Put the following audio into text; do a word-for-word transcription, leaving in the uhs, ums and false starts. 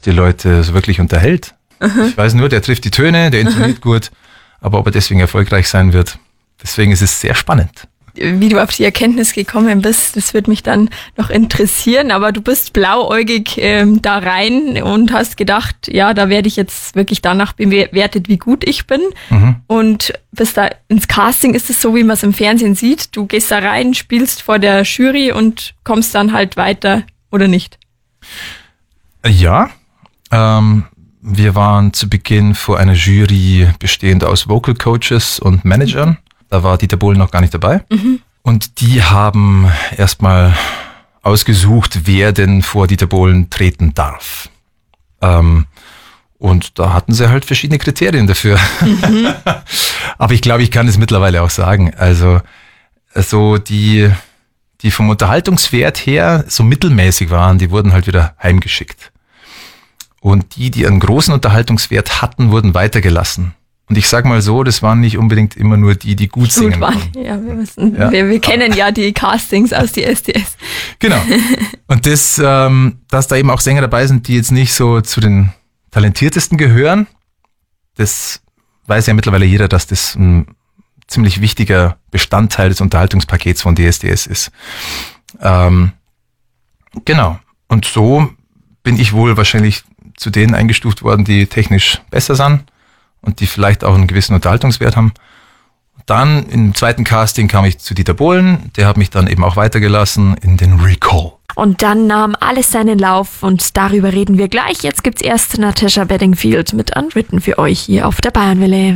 die Leute so wirklich unterhält. Uh-huh. Ich weiß nur, der trifft die Töne, der intoniert uh-huh. gut, aber ob er deswegen erfolgreich sein wird, deswegen ist es sehr spannend. Wie du auf die Erkenntnis gekommen bist, das würde mich dann noch interessieren, aber du bist blauäugig ähm, da rein und hast gedacht, ja, da werde ich jetzt wirklich danach bewertet, wie gut ich bin mhm. und bist da ins Casting, ist es so, wie man es im Fernsehen sieht, du gehst da rein, spielst vor der Jury und kommst dann halt weiter oder nicht? Ja, ähm, wir waren zu Beginn vor einer Jury bestehend aus Vocal Coaches und Managern. Da war Dieter Bohlen noch gar nicht dabei. Mhm. Und die haben erstmal ausgesucht, wer denn vor Dieter Bohlen treten darf. Ähm, und da hatten sie halt verschiedene Kriterien dafür. Mhm. Aber ich glaube, ich kann es mittlerweile auch sagen. Also so die, die vom Unterhaltungswert her so mittelmäßig waren, die wurden halt wieder heimgeschickt. Und die, die einen großen Unterhaltungswert hatten, wurden weitergelassen. Und ich sag mal so, das waren nicht unbedingt immer nur die, die gut singen waren. Ja, wir wissen, ja. Wir, wir kennen ja die Castings aus die S D S. Genau. Und das, ähm, dass da eben auch Sänger dabei sind, die jetzt nicht so zu den talentiertesten gehören, das weiß ja mittlerweile jeder, dass das ein ziemlich wichtiger Bestandteil des Unterhaltungspakets von D S D S ist. Ähm, genau. Und so bin ich wohl wahrscheinlich zu denen eingestuft worden, die technisch besser sind. Und die vielleicht auch einen gewissen Unterhaltungswert haben. Dann im zweiten Casting kam ich zu Dieter Bohlen, der hat mich dann eben auch weitergelassen in den Recall. Und dann nahm alles seinen Lauf und darüber reden wir gleich. Jetzt gibt's erst Natasha Bedingfield mit Unwritten für euch hier auf der Bayernwelle.